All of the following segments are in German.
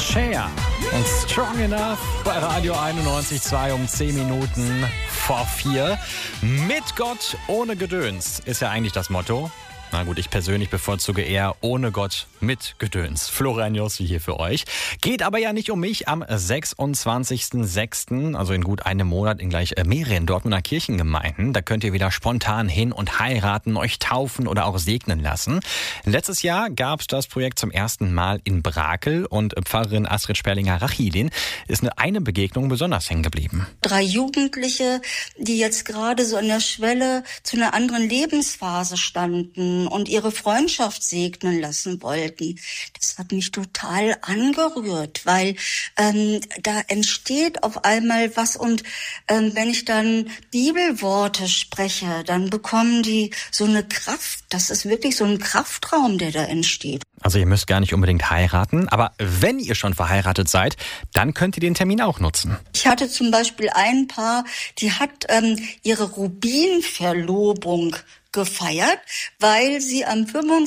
Cher und Strong Enough bei Radio 91.2 um 10 Minuten vor 4. Mit Gott ohne Gedöns ist ja eigentlich das Motto. Na gut, ich persönlich bevorzuge eher ohne Gott mit Gedöns. Florian Jossi hier für euch. Geht aber ja nicht um mich. Am 26.06., also in gut einem Monat, in gleich mehreren Dortmunder Kirchengemeinden. Da könnt ihr wieder spontan hin und heiraten, euch taufen oder auch segnen lassen. Letztes Jahr gab es das Projekt zum ersten Mal in Brakel und Pfarrerin Astrid Sperlinger-Rachilin ist eine Begegnung besonders hängen geblieben. 3 Jugendliche, die jetzt gerade so an der Schwelle zu einer anderen Lebensphase standen und ihre Freundschaft segnen lassen wollten. Das hat mich total angerührt, weil da entsteht auf einmal was und wenn ich dann Bibelworte spreche, dann bekommen die so eine Kraft. Das ist wirklich so ein Kraftraum, der da entsteht. Also ihr müsst gar nicht unbedingt heiraten, aber wenn ihr schon verheiratet seid, dann könnt ihr den Termin auch nutzen. Ich hatte zum Beispiel ein Paar, die hat ihre Rubinverlobung gefeiert, weil sie am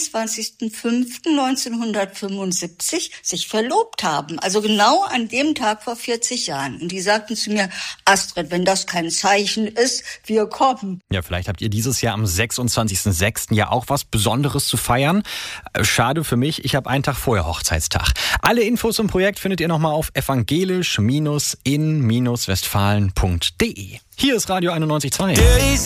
25.05.1975 sich verlobt haben. Also genau an dem Tag vor 40 Jahren. Und die sagten zu mir, Astrid, wenn das kein Zeichen ist, wir kommen. Ja, vielleicht habt ihr dieses Jahr am 26.06. ja auch was Besonderes zu feiern. Schade für mich, ich habe einen Tag vorher Hochzeitstag. Alle Infos zum Projekt findet ihr nochmal auf evangelisch-in-westfalen.de. Hier ist Radio 91.2.